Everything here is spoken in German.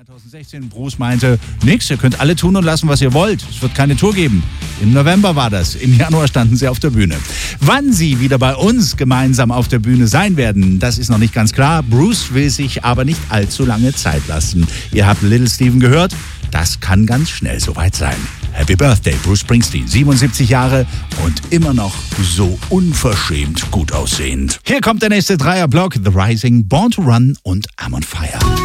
2016, Bruce meinte, nix, ihr könnt alle tun und lassen, was ihr wollt. Es wird keine Tour geben. Im November war das. Im Januar standen sie auf der Bühne. Wann sie wieder bei uns gemeinsam auf der Bühne sein werden, das ist noch nicht ganz klar. Bruce will sich aber nicht allzu lange Zeit lassen. Ihr habt Little Steven gehört. Das kann ganz schnell soweit sein. Happy Birthday, Bruce Springsteen, 77 Jahre und immer noch so unverschämt gut aussehend. Hier kommt der nächste Dreierblock, The Rising, Born to Run und I'm on Fire.